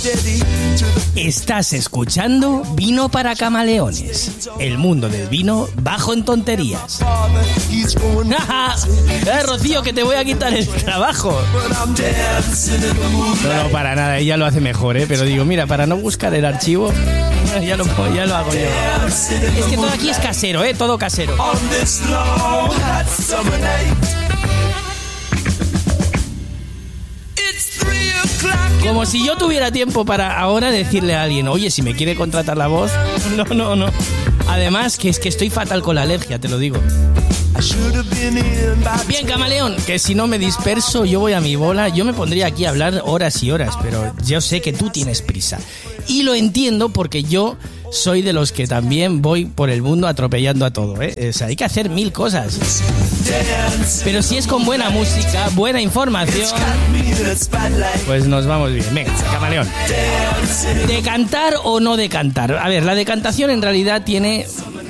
Estás escuchando Vino para Camaleones, el mundo del vino bajo en tonterías. Rocío, que te voy a quitar el trabajo. No, para nada, ella lo hace mejor, pero digo, mira, para no buscar el archivo, ya lo hago yo. Es que todo aquí es casero, todo casero. Como si yo tuviera tiempo para ahora decirle a alguien, oye, si me quiere contratar la voz. No. Además, que es que estoy fatal con la alergia, te lo digo. Bien, camaleón, que si no me disperso, yo voy a mi bola. Yo me pondría aquí a hablar horas y horas, pero yo sé que tú tienes prisa. Y lo entiendo porque yo soy de los que también voy por el mundo atropellando a todo, O sea, hay que hacer 1000 cosas. Pero si es con buena música, buena información, pues nos vamos bien. Venga, camaleón. ¿Decantar o no decantar? A ver, la decantación en realidad tiene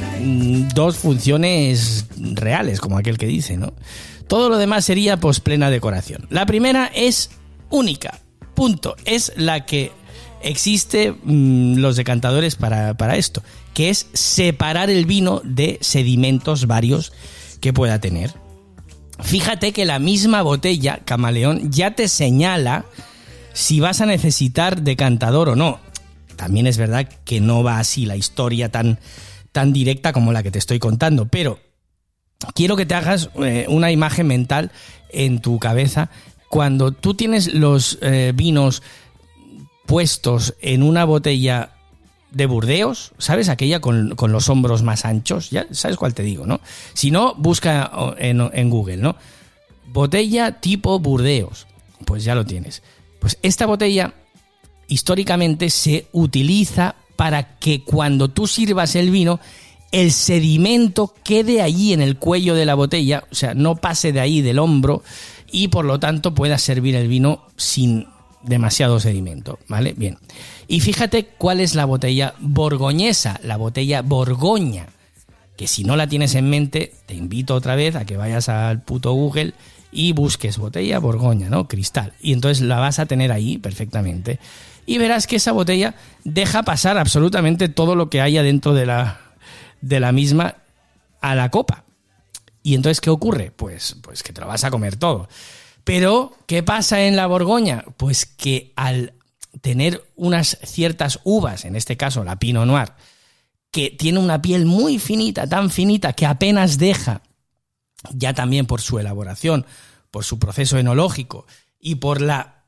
2 funciones reales, como aquel que dice, ¿no? Todo lo demás sería pues plena decoración. La primera es única, punto. Es la que existe los decantadores para esto, que es separar el vino de sedimentos varios que pueda tener. Fíjate que la misma botella, camaleón, ya te señala si vas a necesitar decantador o no. También es verdad que no va así la historia tan directa como la que te estoy contando, pero quiero que te hagas una imagen mental en tu cabeza cuando tú tienes los vinos puestos en una botella de Burdeos, ¿sabes? Aquella con los hombros más anchos, ya sabes cuál te digo, ¿no? Si no, busca en Google, ¿no? Botella tipo Burdeos, pues ya lo tienes. Pues esta botella históricamente se utiliza para que cuando tú sirvas el vino, el sedimento quede allí en el cuello de la botella, o sea, no pase de ahí del hombro y por lo tanto puedas servir el vino sin demasiado sedimento, ¿vale? Bien. Y fíjate cuál es la botella borgoñesa, la botella Borgoña, que si no la tienes en mente, te invito otra vez a que vayas al puto Google y busques botella Borgoña, ¿no? Cristal. Y entonces la vas a tener ahí perfectamente. Y verás que esa botella deja pasar absolutamente todo lo que haya dentro de la misma a la copa. Y entonces, ¿qué ocurre? Pues que te lo vas a comer todo. Pero, ¿qué pasa en la Borgoña? Pues que al tener unas ciertas uvas, en este caso la Pinot Noir, que tiene una piel muy finita, tan finita que apenas deja, ya también por su elaboración, por su proceso enológico y por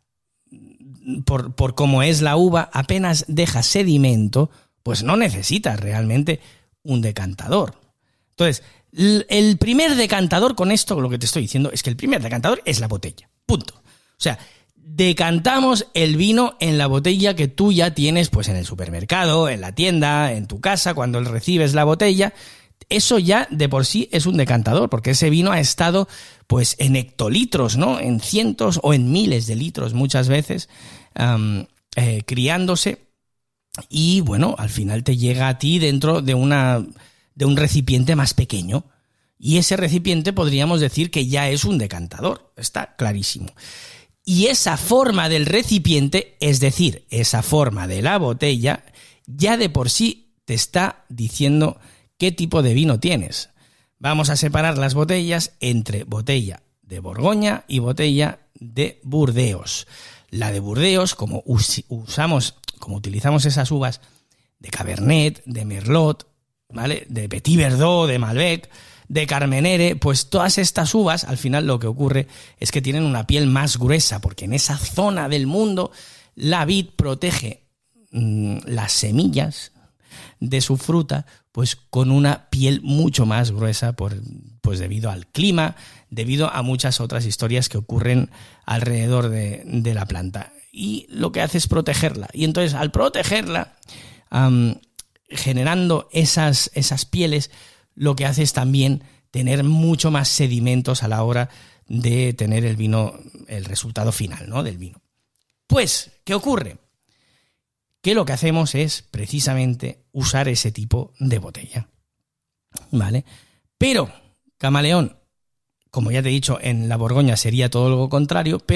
cómo es la uva, apenas deja sedimento, pues no necesitas realmente un decantador. Entonces, el primer decantador, con esto lo que te estoy diciendo es que el primer decantador es la botella, punto. O sea, decantamos el vino en la botella que tú ya tienes pues en el supermercado, en la tienda, en tu casa, cuando recibes la botella. Eso ya de por sí es un decantador, porque ese vino ha estado pues en hectolitros, ¿no? En cientos o en miles de litros muchas veces criándose y bueno, al final te llega a ti dentro de un recipiente más pequeño y ese recipiente podríamos decir que ya es un decantador, está clarísimo. Y esa forma del recipiente, es decir, esa forma de la botella, ya de por sí te está diciendo qué tipo de vino tienes. Vamos a separar las botellas entre botella de Borgoña y botella de Burdeos. La de Burdeos, como utilizamos esas uvas de Cabernet, de Merlot, ¿vale? De Petit Verdot, de Malbec, de Carmenere, pues todas estas uvas, al final lo que ocurre es que tienen una piel más gruesa, porque en esa zona del mundo la vid protege las semillas de su fruta, pues con una piel mucho más gruesa pues debido al clima, debido a muchas otras historias que ocurren alrededor de la planta. Y lo que hace es protegerla. Y entonces, al protegerla, generando esas pieles, lo que hace es también tener mucho más sedimentos a la hora de tener el vino, el resultado final, ¿no? Del vino. Pues, ¿qué ocurre? Que lo que hacemos es precisamente usar ese tipo de botella, ¿vale? Pero, camaleón, como ya te he dicho, en la Borgoña sería todo lo contrario, pero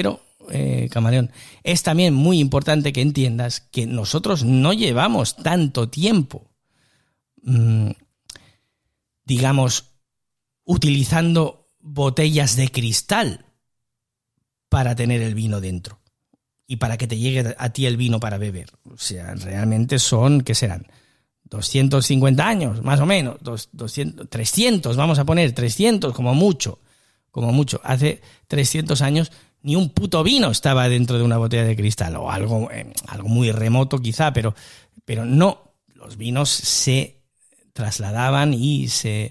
Camaleón, es también muy importante que entiendas que nosotros no llevamos tanto tiempo, digamos, utilizando botellas de cristal para tener el vino dentro y para que te llegue a ti el vino para beber. O sea, realmente son, ¿qué serán? 250 años, más o menos, 200, 300, vamos a poner 300 como mucho. Hace 300 años ni un puto vino estaba dentro de una botella de cristal, o algo muy remoto quizá, pero no. Los vinos se trasladaban y se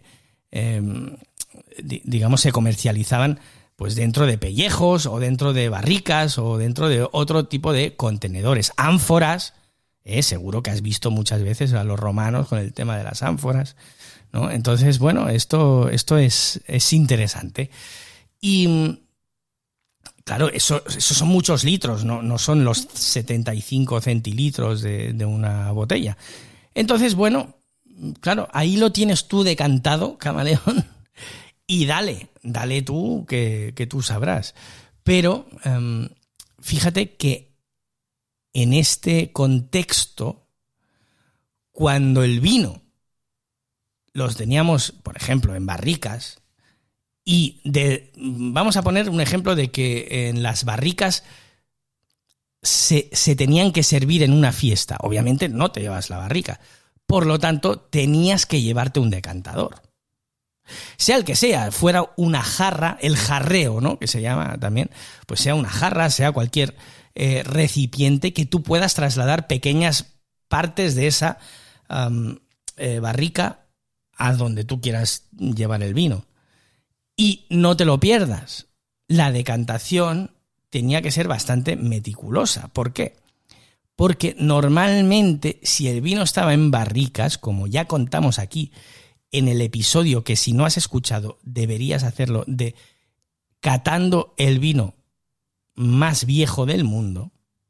comercializaban pues dentro de pellejos o dentro de barricas o dentro de otro tipo de contenedores. Ánforas, seguro que has visto muchas veces a los romanos con el tema de las ánforas, ¿no? Entonces, bueno, esto es interesante. Y claro, eso son muchos litros, no son los 75 centilitros de una botella. Entonces, bueno, claro, ahí lo tienes tú decantado, Camaleón, y dale tú, que tú sabrás. Pero fíjate que en este contexto, cuando el vino los teníamos, por ejemplo, en barricas, y vamos a poner un ejemplo de que en las barricas se tenían que servir en una fiesta. Obviamente no te llevas la barrica. Por lo tanto, tenías que llevarte un decantador. Sea el que sea, fuera una jarra, el jarreo, ¿no?, que se llama también, pues sea una jarra, sea cualquier recipiente que tú puedas trasladar pequeñas partes de esa barrica a donde tú quieras llevar el vino. Y no te lo pierdas. La decantación tenía que ser bastante meticulosa. ¿Por qué? Porque normalmente, si el vino estaba en barricas, como ya contamos aquí en el episodio, que si no has escuchado deberías hacerlo, de catando el vino más viejo del mundo,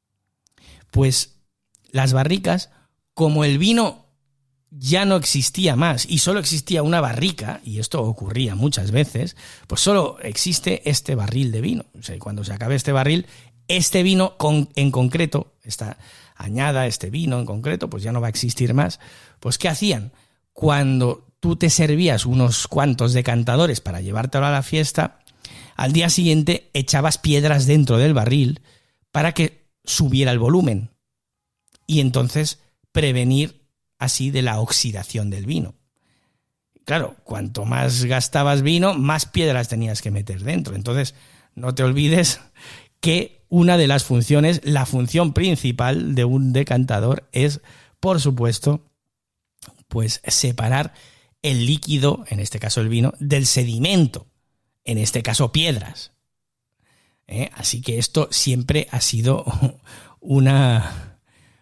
pues las barricas, como el vino ya no existía más y solo existía una barrica, y esto ocurría muchas veces, pues solo existe este barril de vino. O sea, cuando se acabe este barril, este vino en concreto, esta añada, este vino en concreto, pues ya no va a existir más. Pues ¿qué hacían? Cuando tú te servías unos cuantos decantadores para llevártelo a la fiesta, al día siguiente echabas piedras dentro del barril para que subiera el volumen y entonces prevenir así de la oxidación del vino. Claro, cuanto más gastabas vino, más piedras tenías que meter dentro. Entonces, no te olvides que una de las funciones, la función principal de un decantador es, por supuesto, pues separar el líquido, en este caso el vino, del sedimento, en este caso piedras. Así que esto siempre ha sido una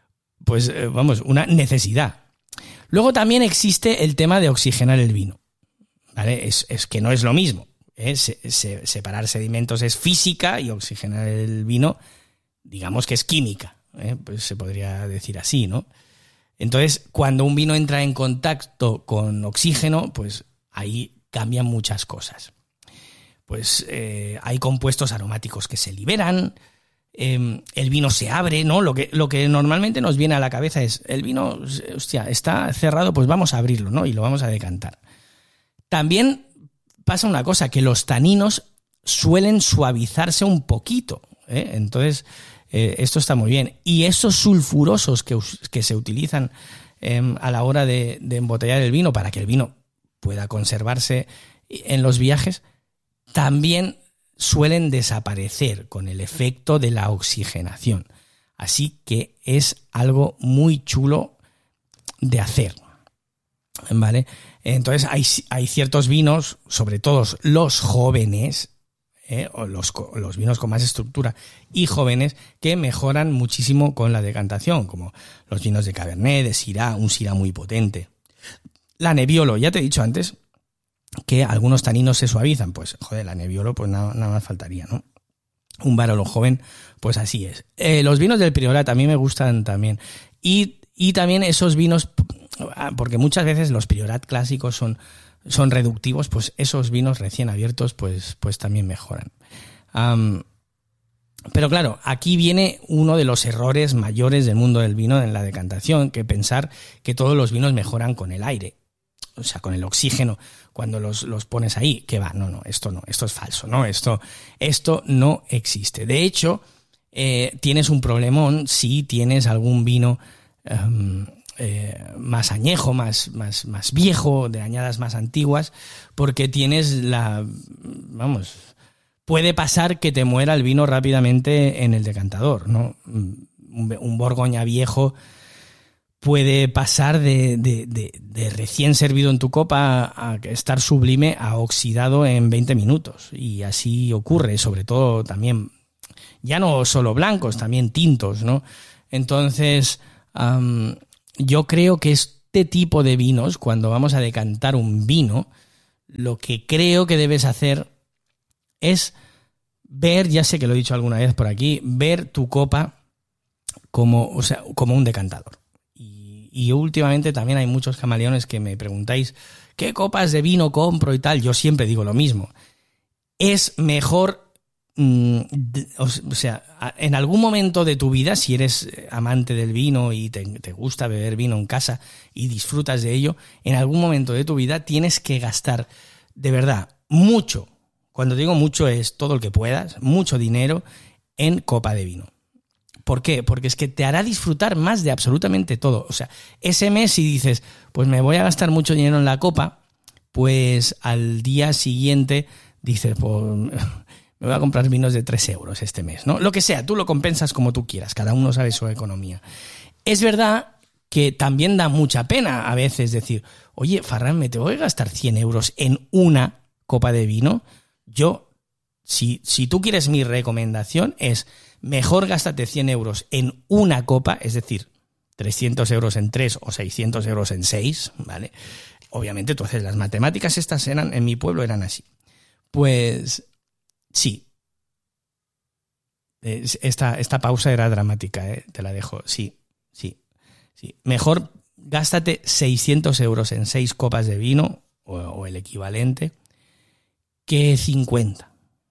necesidad. Luego también existe el tema de oxigenar el vino, ¿vale? Es que no es lo mismo, ¿eh? Separar sedimentos es física y oxigenar el vino, digamos que es química, pues se podría decir así, ¿no? Entonces, cuando un vino entra en contacto con oxígeno, pues ahí cambian muchas cosas. Pues hay compuestos aromáticos que se liberan, el vino se abre, ¿no? Lo que normalmente nos viene a la cabeza es, el vino, hostia, está cerrado, pues vamos a abrirlo, ¿no? Y lo vamos a decantar. También pasa una cosa, que los taninos suelen suavizarse un poquito, ¿eh? Entonces, esto está muy bien. Y esos sulfurosos que se utilizan a la hora de embotellar el vino para que el vino pueda conservarse en los viajes, también suelen desaparecer con el efecto de la oxigenación. Así que es algo muy chulo de hacer, ¿vale? Entonces hay ciertos vinos, sobre todo los jóvenes, o los vinos con más estructura y jóvenes, que mejoran muchísimo con la decantación, como los vinos de Cabernet, de Syrah, un Syrah muy potente. La Nebbiolo, ya te he dicho antes que algunos taninos se suavizan, pues joder, la Nebbiolo pues nada más faltaría, ¿no? Un Barolo joven, pues así es. Los vinos del Priorat a mí me gustan también. Y también esos vinos, porque muchas veces los Priorat clásicos son reductivos, pues esos vinos recién abiertos pues también mejoran. Pero claro, aquí viene uno de los errores mayores del mundo del vino en la decantación, que pensar que todos los vinos mejoran con el aire, o sea, con el oxígeno, cuando los pones ahí. Que va, no, esto es falso, no, esto no existe. De hecho, tienes un problemón si tienes algún vino más añejo, más viejo, de añadas más antiguas, porque tienes puede pasar que te muera el vino rápidamente en el decantador, ¿no? Un Borgoña viejo puede pasar de recién servido en tu copa a estar sublime a oxidado en 20 minutos. Y así ocurre, sobre todo también, ya no solo blancos, también tintos, ¿no? Entonces, yo creo que este tipo de vinos, cuando vamos a decantar un vino, lo que creo que debes hacer es ver, ya sé que lo he dicho alguna vez por aquí, ver tu copa como un decantador. Y últimamente también hay muchos camaleones que me preguntáis ¿qué copas de vino compro y tal? Yo siempre digo lo mismo. Es mejor, en algún momento de tu vida, si eres amante del vino y te gusta beber vino en casa y disfrutas de ello, en algún momento de tu vida tienes que gastar de verdad mucho. Cuando digo mucho es todo el que puedas, mucho dinero en copa de vino. ¿Por qué? Porque es que te hará disfrutar más de absolutamente todo. O sea, ese mes si dices, pues me voy a gastar mucho dinero en la copa, pues al día siguiente dices, pues me voy a comprar vinos de 3 euros este mes, ¿no? Lo que sea, tú lo compensas como tú quieras, cada uno sabe su economía. Es verdad que también da mucha pena a veces decir, oye, Ferran, ¿me te voy a gastar 100 euros en una copa de vino? Yo, si tú quieres mi recomendación es, mejor gástate 100 euros en una copa, es decir, 300 euros en 3 o 600 euros en 6, ¿vale? Obviamente, tú haces las matemáticas, estas en mi pueblo eran así. Pues sí. Esta pausa era dramática, te la dejo. Sí. Mejor gástate 600 euros en 6 copas de vino, o el equivalente, que 50.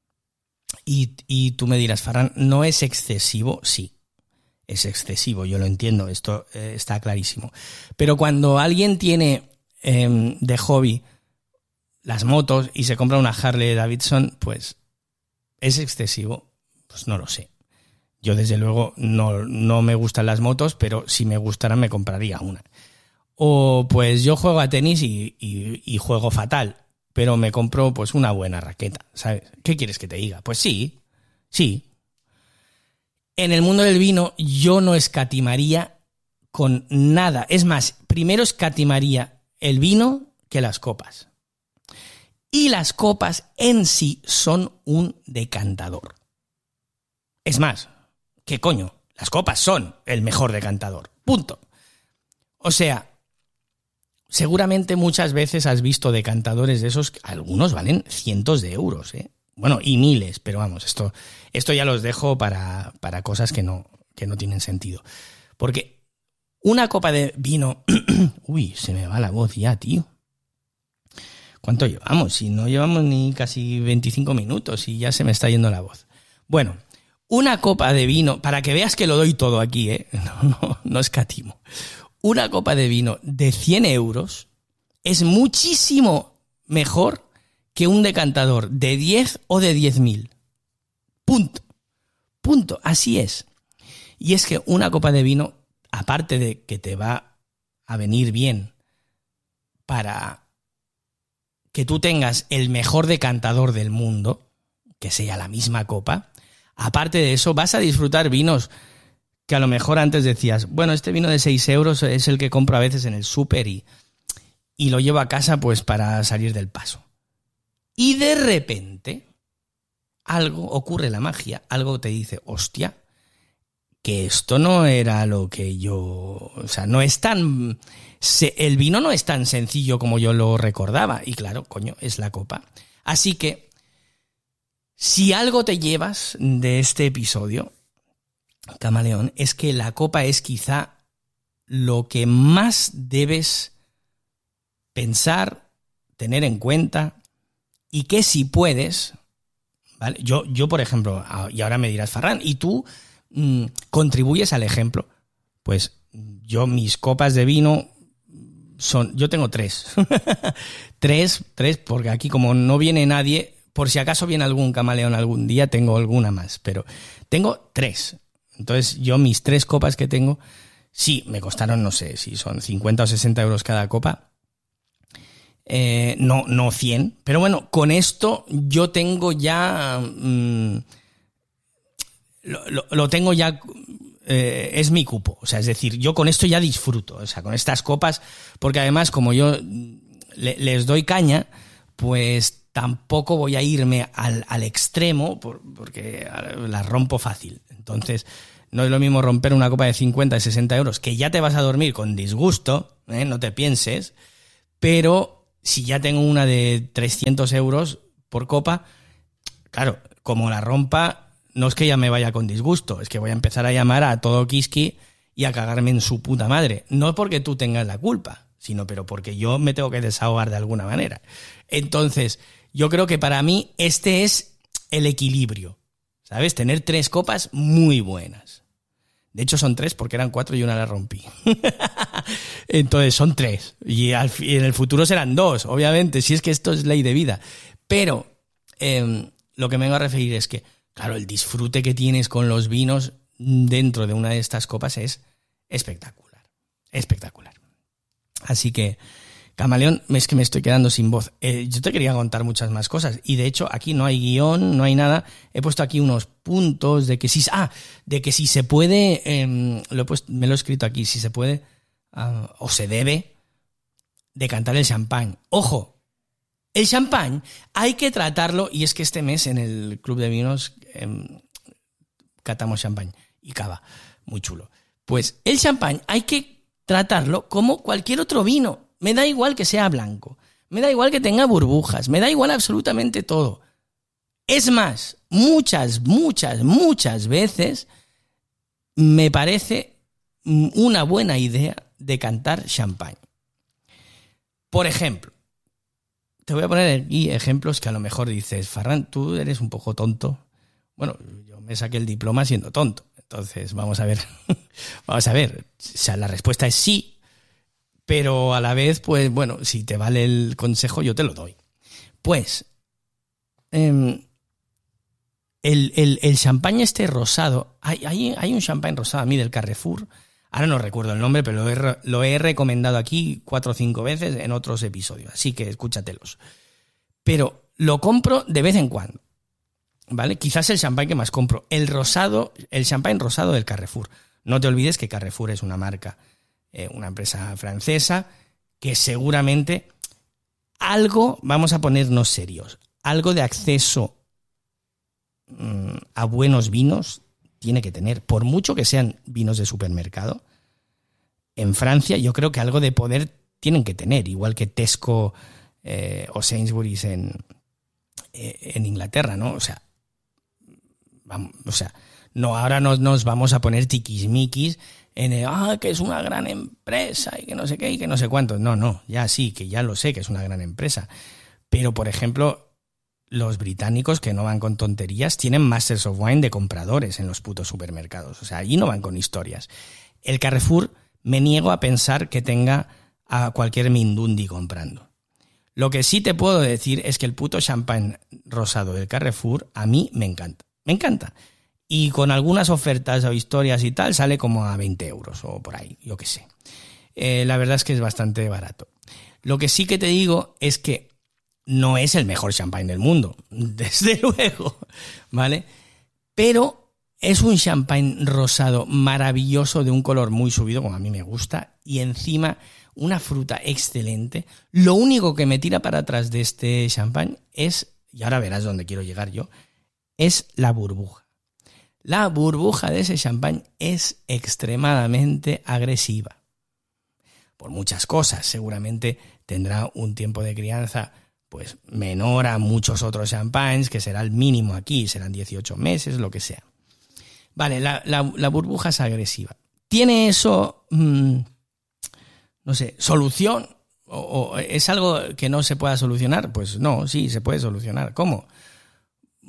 Y tú me dirás, Ferran, ¿no es excesivo? Sí, es excesivo, yo lo entiendo, esto está clarísimo. Pero cuando alguien tiene de hobby las motos y se compra una Harley Davidson, pues ¿es excesivo? Pues no lo sé. Yo desde luego no me gustan las motos, pero si me gustaran me compraría una. O pues yo juego a tenis y juego fatal, pero me compro pues una buena raqueta, ¿sabes? ¿Qué quieres que te diga? Pues sí. En el mundo del vino yo no escatimaría con nada. Es más, primero escatimaría el vino que las copas. Y las copas en sí son un decantador. Es más, ¿qué coño? Las copas son el mejor decantador. Punto. O sea, seguramente muchas veces has visto decantadores de esos, algunos valen cientos de euros, ¿eh? Bueno, y miles, pero vamos, esto ya los dejo para cosas que no tienen sentido. Porque una copa de vino... Uy, se me va la voz ya, tío. ¿Cuánto llevamos? Si no llevamos ni casi 25 minutos y ya se me está yendo la voz. Bueno, una copa de vino, para que veas que lo doy todo aquí, no escatimo. Una copa de vino de 100 euros es muchísimo mejor que un decantador de 10 o de 10.000. Punto. Así es. Y es que una copa de vino, aparte de que te va a venir bien para que tú tengas el mejor decantador del mundo, que sea la misma copa, aparte de eso vas a disfrutar vinos que a lo mejor antes decías, bueno, este vino de 6 euros es el que compro a veces en el súper y lo llevo a casa pues para salir del paso. Y de repente, ocurre la magia, algo te dice, hostia, que esto no era lo que yo... O sea, no es tan... El vino no es tan sencillo como yo lo recordaba. Y claro, coño, es la copa. Así que, si algo te llevas de este episodio, Camaleón, es que la copa es quizá lo que más debes pensar, tener en cuenta, y que si puedes, ¿vale? Yo, por ejemplo, y ahora me dirás, Ferran, ¿y tú contribuyes al ejemplo? Pues yo, mis copas de vino yo tengo 3. 3, porque aquí como no viene nadie, por si acaso viene algún camaleón algún día, tengo alguna más, pero tengo 3. Entonces yo, mis 3 copas que tengo, sí, me costaron, no sé, si son 50 o 60 euros cada copa. No 100, pero bueno, con esto yo tengo ya lo tengo ya, es mi cupo, o sea, es decir, yo con esto ya disfruto, o sea, con estas copas, porque además como yo les doy caña, pues tampoco voy a irme al extremo porque las rompo fácil. Entonces no es lo mismo romper una copa de 50 y 60 euros, que ya te vas a dormir con disgusto, no te pienses, pero si ya tengo una de 300 euros por copa, claro, como la rompa, no es que ya me vaya con disgusto, es que voy a empezar a llamar a todo Kiski y a cagarme en su puta madre. No porque tú tengas la culpa, sino pero porque yo me tengo que desahogar de alguna manera. Entonces, yo creo que para mí este es el equilibrio, ¿sabes? Tener 3 copas muy buenas. De hecho son 3 porque eran 4 y una la rompí. Entonces son 3. Y en el futuro serán 2, obviamente, si es que esto es ley de vida. Pero lo que me vengo a referir es que, claro, el disfrute que tienes con los vinos dentro de una de estas copas es espectacular. Espectacular. Así que, Camaleón, es que me estoy quedando sin voz. Yo te quería contar muchas más cosas. Y de hecho, aquí no hay guión, no hay nada. He puesto aquí unos puntos de que si se puede, me lo he escrito aquí, si se puede o se debe decantar el champán. ¡Ojo! El champán hay que tratarlo, y es que este mes en el Club de Vinos catamos champán y cava. Muy chulo. Pues el champán hay que tratarlo como cualquier otro vino. Me da igual que sea blanco, me da igual que tenga burbujas, me da igual absolutamente todo. Es más, muchas veces me parece una buena idea decantar champán. Por ejemplo, te voy a poner aquí ejemplos que a lo mejor dices, Ferran, tú eres un poco tonto. Bueno, yo me saqué el diploma siendo tonto, entonces vamos a ver. Vamos a ver, o sea, la respuesta es sí. Pero a la vez, pues bueno, si te vale el consejo, yo te lo doy. Pues, el champán este rosado, hay un champán rosado a mí del Carrefour, ahora no recuerdo el nombre, pero lo he recomendado aquí 4 o 5 veces en otros episodios, así que escúchatelos. Pero lo compro de vez en cuando, ¿vale? Quizás el champán que más compro, el champán rosado del Carrefour. No te olvides que Carrefour es una marca, una empresa francesa, que seguramente vamos a ponernos serios, algo de acceso a buenos vinos tiene que tener, por mucho que sean vinos de supermercado. En Francia yo creo que algo de poder tienen que tener, igual que Tesco o Sainsbury's en Inglaterra, ¿no? O sea, no, ahora nos vamos a poner tiquismiquis en que es una gran empresa y que no sé qué y que no sé cuánto. No, ya sí, que ya lo sé que es una gran empresa. Pero, por ejemplo, los británicos, que no van con tonterías, tienen Masters of Wine de compradores en los putos supermercados. O sea, allí no van con historias. El Carrefour, me niego a pensar que tenga a cualquier mindundi comprando. Lo que sí te puedo decir es que el puto champán rosado del Carrefour a mí me encanta. Me encanta. Y con algunas ofertas o historias y tal, sale como a 20 euros o por ahí, yo qué sé. La verdad es que es bastante barato. Lo que sí que te digo es que no es el mejor champán del mundo, desde luego, ¿vale? Pero es un champán rosado maravilloso, de un color muy subido, como a mí me gusta, y encima una fruta excelente. Lo único que me tira para atrás de este champán es, y ahora verás dónde quiero llegar yo, es la burbuja. La burbuja de ese champán es extremadamente agresiva. Por muchas cosas, seguramente tendrá un tiempo de crianza pues menor a muchos otros champáns, que será el mínimo aquí, serán 18 meses, lo que sea. Vale, la burbuja es agresiva. ¿Tiene eso, no sé, solución? ¿O es algo que no se pueda solucionar? Pues no, sí, se puede solucionar. ¿Cómo? Bueno,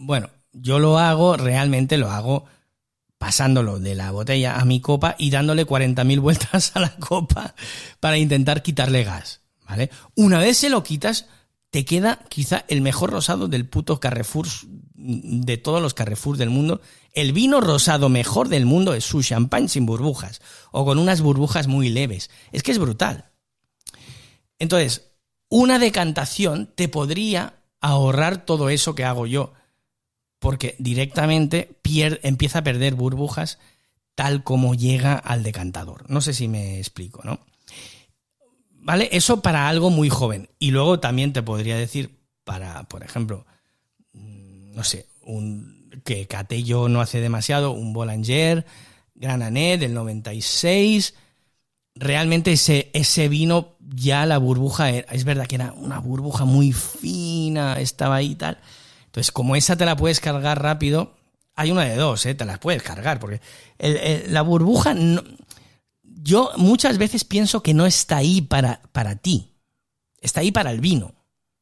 yo lo hago, realmente lo hago pasándolo de la botella a mi copa y dándole 40.000 vueltas a la copa para intentar quitarle gas, ¿vale? Una vez se lo quitas, te queda quizá el mejor rosado del puto Carrefour, de todos los Carrefour del mundo. El vino rosado mejor del mundo es su champán sin burbujas, o con unas burbujas muy leves. Es que es brutal. Entonces, una decantación te podría ahorrar todo eso que hago yo, porque directamente empieza a perder burbujas tal como llega al decantador. No sé si me explico, ¿no? ¿Vale? Eso para algo muy joven. Y luego también te podría decir para, por ejemplo, no sé, que caté yo no hace demasiado, un Boulanger Gran Anet del 96. Realmente ese vino, ya la burbuja, es verdad que era una burbuja muy fina, estaba ahí y tal. Entonces, como esa te la puedes cargar rápido, hay una de dos, te las puedes cargar, porque la burbuja, no, yo muchas veces pienso que no está ahí para ti, está ahí para el vino.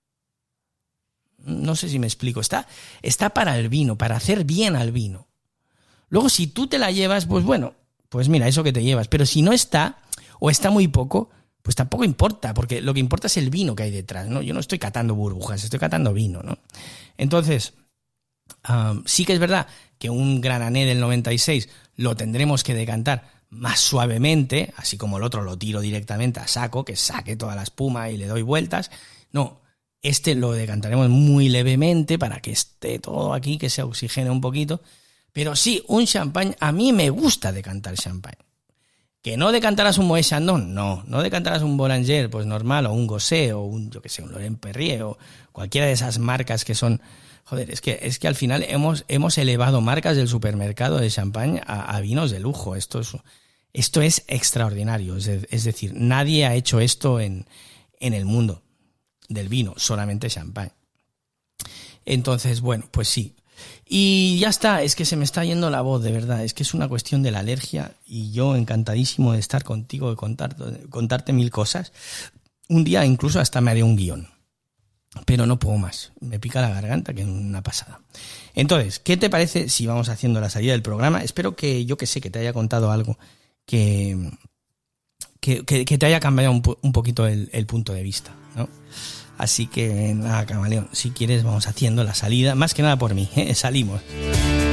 No sé si me explico, está para el vino, para hacer bien al vino. Luego, si tú te la llevas, pues bueno, pues mira, eso que te llevas, pero si no está, o está muy poco, pues tampoco importa, porque lo que importa es el vino que hay detrás, ¿no? Yo no estoy catando burbujas, estoy catando vino, ¿no? Entonces, sí que es verdad que un Gran Anet del 96 lo tendremos que decantar más suavemente, así como el otro lo tiro directamente a saco, que saque toda la espuma y le doy vueltas. No, lo decantaremos muy levemente para que esté todo aquí, que se oxigene un poquito. Pero sí, un champán, a mí me gusta decantar champán. ¿Que no decantarás un Moët Chandon? No decantarás un Boulanger, pues normal, o un Gosset, o un Laurent Perrier, o cualquiera de esas marcas que son... Joder, es que al final hemos elevado marcas del supermercado de champán a vinos de lujo. Esto es extraordinario. Es decir, nadie ha hecho esto en el mundo del vino, solamente champán. Entonces, bueno, pues sí. Y ya está, es que se me está yendo la voz, de verdad. Es que es una cuestión de la alergia y yo encantadísimo de estar contigo, de contarte mil cosas. Un día incluso hasta me haré un guión. Pero no puedo más. Me pica la garganta, que es una pasada. Entonces, ¿qué te parece si vamos haciendo la salida del programa? Espero que, yo que sé, que te haya contado algo que te haya cambiado un poquito el punto de vista, ¿no? Así que nada, camaleón, si quieres vamos haciendo la salida, más que nada por mí, salimos.